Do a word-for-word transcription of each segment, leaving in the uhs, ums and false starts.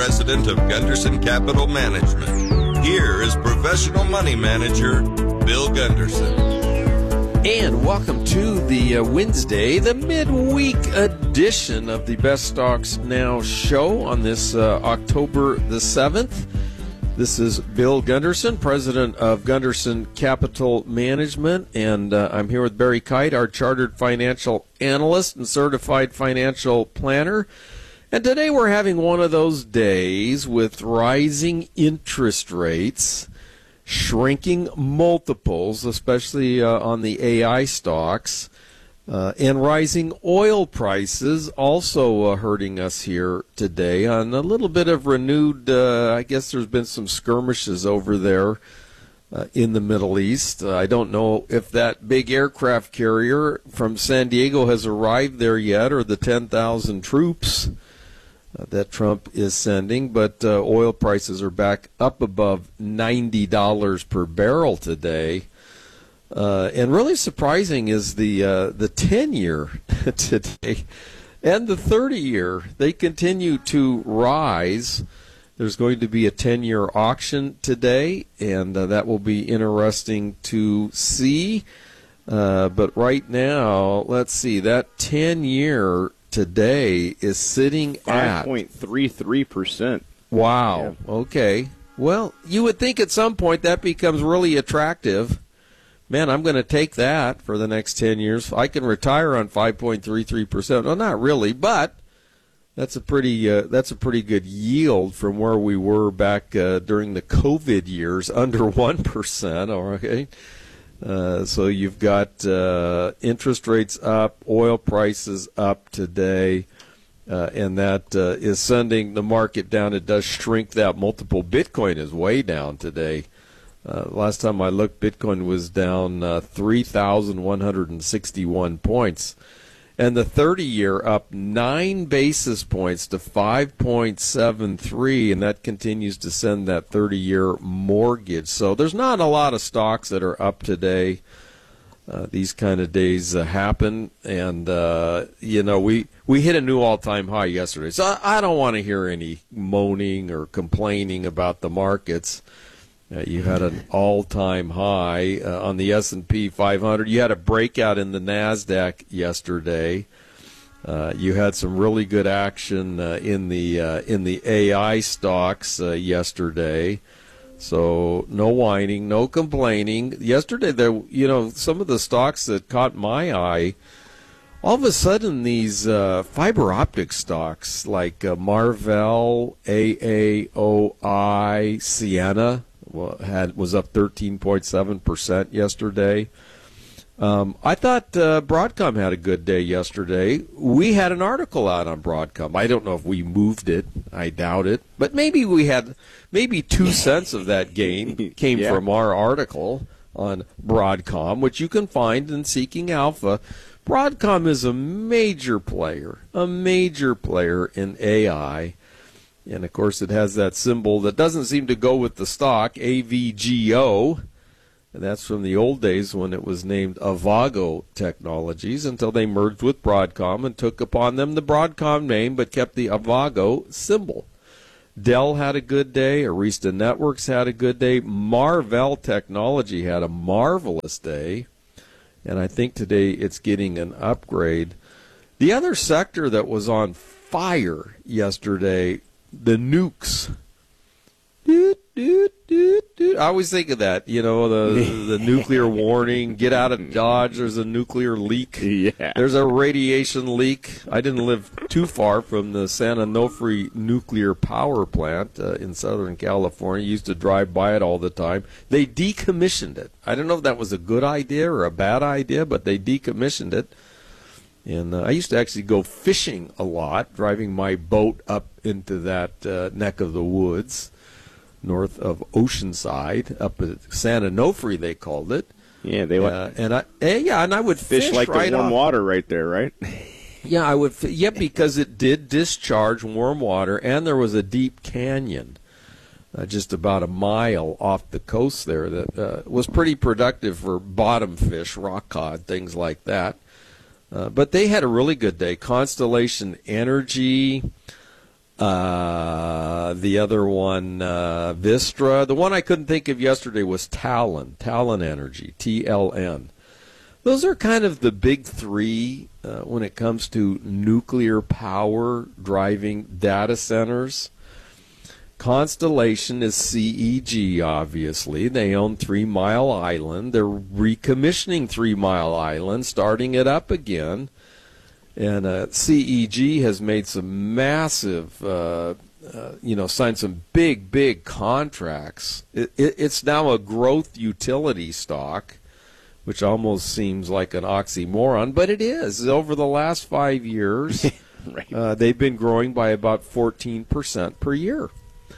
president of Gunderson Capital Management. Here is professional money manager Bill Gunderson. And welcome to the uh, Wednesday, the midweek edition of the Best Stocks Now show on this uh, October the seventh. This is Bill Gunderson, president of Gunderson Capital Management, and uh, I'm here with Barry Kite, our chartered financial analyst and certified financial planner. And today we're having one of those days with rising interest rates, shrinking multiples, especially uh, on the A I stocks, uh, and rising oil prices also uh, hurting us here today on a little bit of renewed, uh, I guess there's been some skirmishes over there uh, in the Middle East. Uh, I don't know if that big aircraft carrier from San Diego has arrived there yet, or the ten thousand troops uh, that Trump is sending, but uh, oil prices are back up above ninety dollars per barrel today. Uh, and really surprising is the uh, the ten-year today and the thirty-year. They continue to rise. There's going to be a ten-year auction today, and uh, that will be interesting to see. Uh, but right now, let's see, that ten-year today is sitting at five point three three percent. Wow. Yeah. Okay. Well, you would think at some point that becomes really attractive. Man, I'm going to take that for the next ten years. I can retire on five point three three percent. Well, not really, but that's a pretty uh, that's a pretty good yield from where we were back uh, during the COVID years, under one percent. Okay, uh, so you've got uh, interest rates up, oil prices up today, uh, and that uh, is sending the market down. It does shrink that multiple. Bitcoin is way down today. Uh, last time I looked, Bitcoin was down uh, three thousand one hundred sixty-one points. And the thirty-year up nine basis points to five point seven three, and that continues to send that thirty-year mortgage. So there's not a lot of stocks that are up today. Uh, these kind of days uh, happen, and, uh, you know, we, we hit a new all-time high yesterday. So I, I don't want to hear any moaning or complaining about the markets. Uh, you had an all-time high uh, on the S and P five hundred. You had a breakout in the NASDAQ yesterday. Uh, you had some really good action uh, in the uh, in the A I stocks uh, yesterday. So no whining, no complaining. Yesterday, there, you know, some of the stocks that caught my eye. All of a sudden, these uh, fiber optic stocks like uh, Marvell, A A O I, Ciena. Well, had was up thirteen point seven percent yesterday. Um, I thought uh, Broadcom had a good day yesterday. We had an article out on Broadcom. I don't know if we moved it. I doubt it. But maybe we had, maybe two cents of that gain came yeah. from our article on Broadcom, which you can find in Seeking Alpha. Broadcom is a major player, a major player in A I. And, of course, it has that symbol that doesn't seem to go with the stock, A V G O. And that's from the old days when it was named Avago Technologies, until they merged with Broadcom and took upon them the Broadcom name but kept the Avago symbol. Dell had a good day. Arista Networks had a good day. Marvell Technology had a marvelous day. And I think today it's getting an upgrade. The other sector that was on fire yesterday, the nukes. Doot, doot, doot, doot. I always think of that, you know, the the nuclear warning, get out of Dodge, there's a nuclear leak. Yeah. There's a radiation leak. I didn't live too far from the San Onofre nuclear power plant uh, in Southern California. Used to drive by it all the time. They decommissioned it. I don't know if that was a good idea or a bad idea, but they decommissioned it. And uh, I used to actually go fishing a lot, driving my boat up into that uh, neck of the woods, north of Oceanside, up at San Onofre, they called it. Yeah, they would. Uh, and I, eh, yeah, and I would fish, fish like right the warm off. water right there, right? Yeah, I would. Yeah, because it did discharge warm water, and there was a deep canyon, uh, just about a mile off the coast there, that uh, was pretty productive for bottom fish, rock cod, things like that. Uh, but they had a really good day. Constellation Energy, uh, Uh, the other one, uh, Vistra. The one I couldn't think of yesterday was Talon, Talon Energy, T L N. Those are kind of the big three uh, when it comes to nuclear power driving data centers. Constellation is C E G, obviously. They own Three Mile Island. They're recommissioning Three Mile Island, starting it up again. And uh, C E G has made some massive, uh, uh, you know, signed some big, big contracts. It, it, it's now a growth utility stock, which almost seems like an oxymoron, but it is. Over the last five years, right. uh, they've been growing by about fourteen percent per year.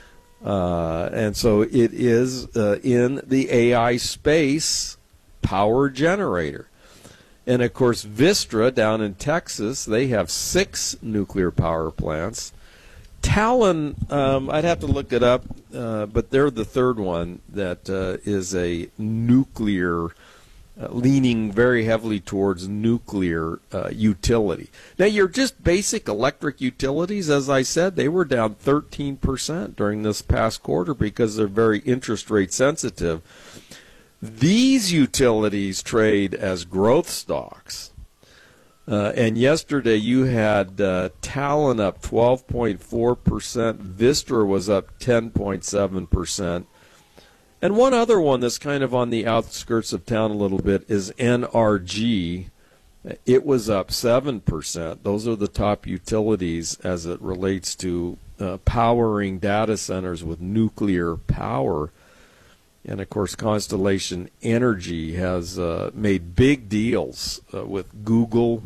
Uh, and so it is uh, in the A I space power generator. And, of course, Vistra down in Texas, they have six nuclear power plants. Talon, um, I'd have to look it up, uh, but they're the third one that uh, is a nuclear, uh, leaning very heavily towards nuclear uh, utility. Now, your just basic electric utilities, as I said, they were down thirteen percent during this past quarter because they're very interest rate sensitive. These utilities trade as growth stocks. Uh, and yesterday you had uh, Talon up twelve point four percent. Vistra was up ten point seven percent. And one other one that's kind of on the outskirts of town a little bit is N R G. It was up seven percent. Those are the top utilities as it relates to uh, powering data centers with nuclear power. And, of course, Constellation Energy has uh, made big deals uh, with Google,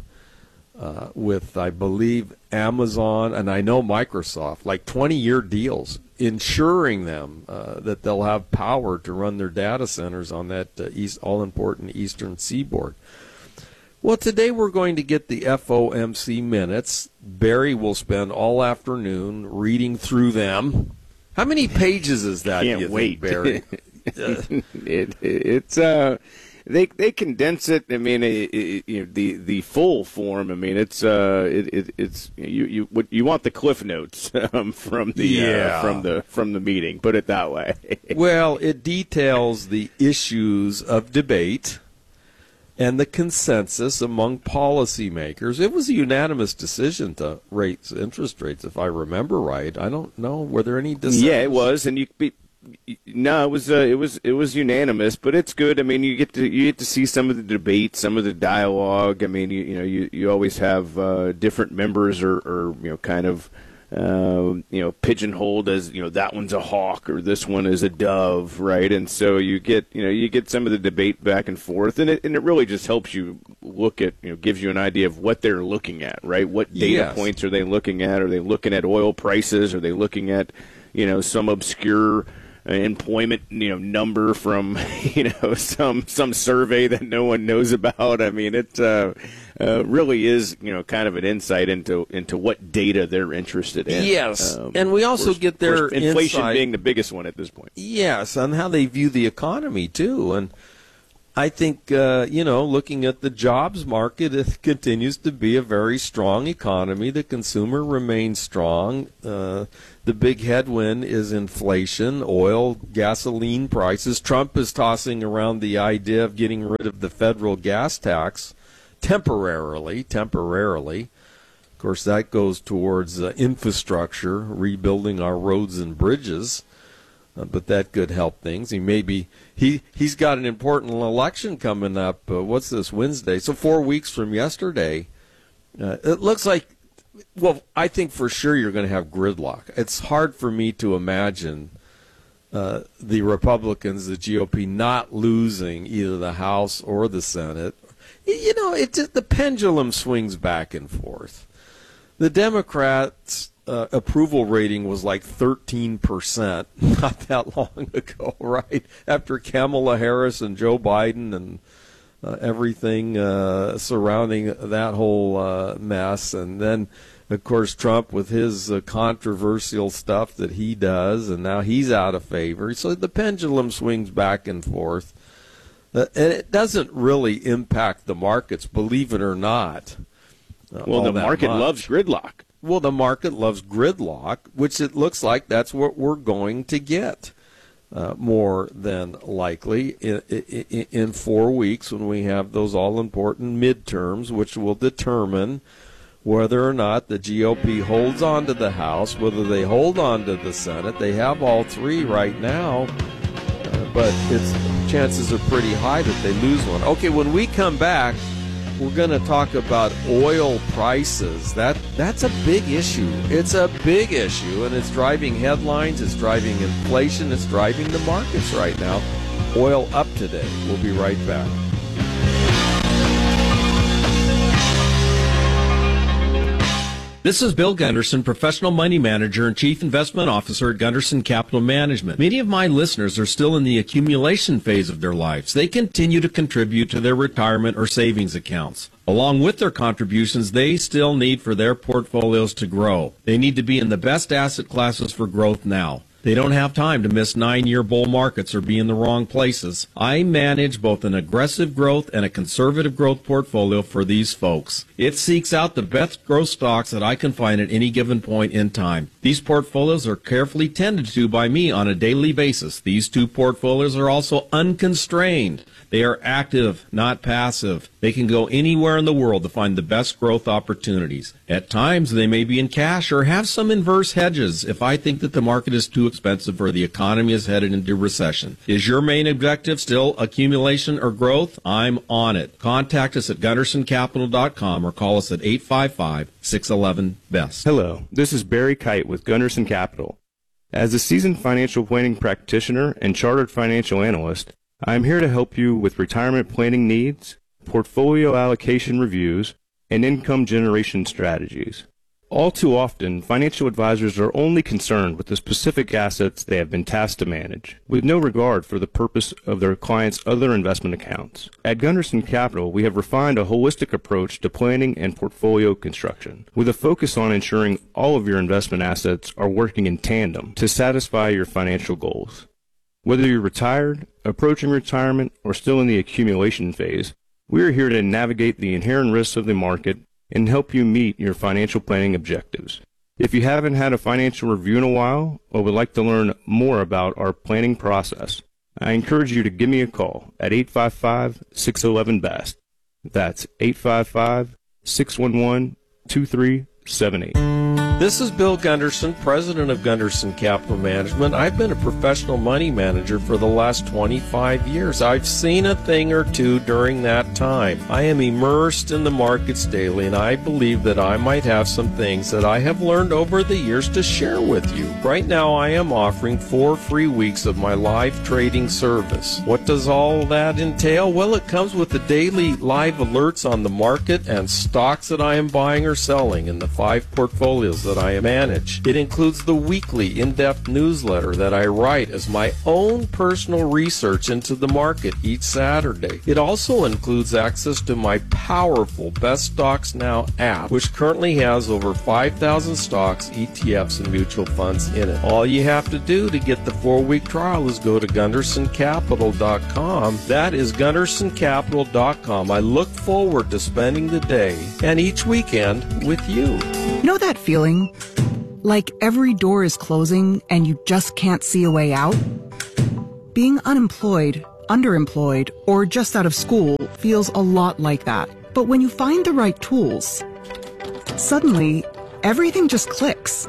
uh, with, I believe, Amazon, and I know Microsoft, like twenty-year deals, ensuring them uh, that they'll have power to run their data centers on that uh, east, all-important eastern seaboard. Well, today we're going to get the F O M C minutes. Barry will spend all afternoon reading through them. How many pages is that, Can't do you wait. think, Barry? it, it it's uh they they condense it. I mean, it, it, you know, the the full form. I mean, it's uh it, it it's you you what you want the cliff notes um, from the Yeah. uh, from the from the meeting. Put it that way. Well, it details the issues of debate and the consensus among policymakers. It was a unanimous decision to raise interest rates, if I remember right. I don't know. Were there any dissents? Yeah, it was, and you. Be, No, it was uh, it was it was unanimous, but it's good. I mean, you get to you get to see some of the debate, some of the dialogue. I mean, you, you know, you, you always have uh, different members or, or you know, kind of uh, you know, pigeonholed as, you know, that one's a hawk or this one is a dove, right? And so you get you know you get some of the debate back and forth, and it and it really just helps you look at, you know, gives you an idea of what they're looking at, right? What data Yes. points are they looking at? Are they looking at oil prices? Are they looking at, you know, some obscure employment, you know, number from, you know, some some survey that no one knows about? I mean, it uh, uh, really is, you know, kind of an insight into into what data they're interested in. Yes, Um, and we also of course- get of their course, inflation insight. being the biggest one at this point. Yes, on how they view the economy, too. And I think, uh, you know, looking at the jobs market, it continues to be a very strong economy. The consumer remains strong. Uh, the big headwind is inflation, oil, gasoline prices. Trump is tossing around the idea of getting rid of the federal gas tax temporarily, temporarily. Of course, that goes towards uh, infrastructure, rebuilding our roads and bridges. Uh, but that could help things. He maybe he he's got an important election coming up. Uh, what's this, Wednesday? So four weeks from yesterday. Uh, it looks like, well, I think for sure you're going to have gridlock. It's hard for me to imagine uh, the Republicans, the G O P, not losing either the House or the Senate. You know, it just, the pendulum swings back and forth. The Democrats' Uh, approval rating was like thirteen percent not that long ago, right? After Kamala Harris and Joe Biden and uh, everything uh, surrounding that whole uh, mess. And then, of course, Trump with his uh, controversial stuff that he does, and now he's out of favor. So the pendulum swings back and forth. Uh, and it doesn't really impact the markets, believe it or not. Uh, Well, all the that market much. loves gridlock. Well, the market loves gridlock, which it looks like that's what we're going to get. Uh, more than likely in, in, in four weeks when we have those all-important midterms, which will determine whether or not the G O P holds on to the House, whether they hold on to the Senate. They have all three right now, uh, but its chances are pretty high that they lose one. Okay, when we come back, we're going to talk about oil prices. That that's a big issue. It's a big issue, and it's driving headlines. It's driving inflation. It's driving the markets right now. Oil up today. We'll be right back. This is Bill Gunderson, professional money manager and chief investment officer at Gunderson Capital Management. Many of my listeners are still in the accumulation phase of their lives. They continue to contribute to their retirement or savings accounts. Along with their contributions, they still need for their portfolios to grow. They need to be in the best asset classes for growth now. They don't have time to miss nine-year bull markets or be in the wrong places. I manage both an aggressive growth and a conservative growth portfolio for these folks. It seeks out the best growth stocks that I can find at any given point in time. These portfolios are carefully tended to by me on a daily basis. These two portfolios are also unconstrained. They are active, not passive. They can go anywhere in the world to find the best growth opportunities. At times, they may be in cash or have some inverse hedges if I think that the market is too expensive or the economy is headed into recession. Is your main objective still accumulation or growth? I'm on it. Contact us at gunderson capital dot com or call us at eight five five, six one one, B E S T. Hello, this is Barry Kite with Gunderson Capital. As a seasoned financial planning practitioner and chartered financial analyst, I am here to help you with retirement planning needs, portfolio allocation reviews, and income generation strategies. All too often, financial advisors are only concerned with the specific assets they have been tasked to manage, with no regard for the purpose of their clients' other investment accounts. At Gunderson Capital, we have refined a holistic approach to planning and portfolio construction, with a focus on ensuring all of your investment assets are working in tandem to satisfy your financial goals. Whether you're retired, approaching retirement, or still in the accumulation phase, we are here to navigate the inherent risks of the market and help you meet your financial planning objectives. If you haven't had a financial review in a while or would like to learn more about our planning process, I encourage you to give me a call at eight five five, six one one, B E S T. That's eight five five, six one one, two three seven eight. This is Bill Gunderson, president of Gunderson Capital Management. I've been a professional money manager for the last twenty-five years. I've seen a thing or two during that time. I am immersed in the markets daily, and I believe that I might have some things that I have learned over the years to share with you. Right now, I am offering four free weeks of my live trading service. What does all that entail? Well, it comes with the daily live alerts on the market and stocks that I am buying or selling in the five portfolios that I manage. It includes the weekly in-depth newsletter that I write as my own personal research into the market each Saturday. It also includes access to my powerful Best Stocks Now app, which currently has over five thousand stocks, E T Fs, and mutual funds in it. All you have to do to get the four-week trial is go to gunderson capital dot com. That is gunderson capital dot com. I look forward to spending the day and each weekend with you. Know that feeling? Like every door is closing and you just can't see a way out? Being unemployed, underemployed, or just out of school feels a lot like that. But when you find the right tools, suddenly everything just clicks.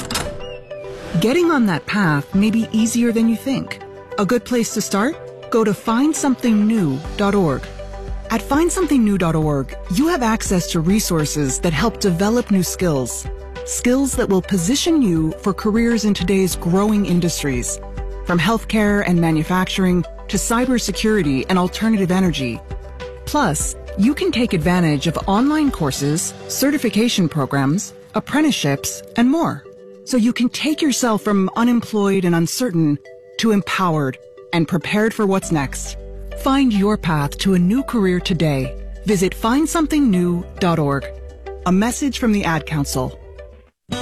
Getting on that path may be easier than you think. A good place to start? Go to find something new dot org. At find something new dot org, you have access to resources that help develop new skills. Skills that will position you for careers in today's growing industries, from healthcare and manufacturing to cybersecurity and alternative energy. Plus, you can take advantage of online courses, certification programs, apprenticeships, and more. So you can take yourself from unemployed and uncertain to empowered and prepared for what's next. Find your path to a new career today. Visit find something new dot org. A message from the Ad Council.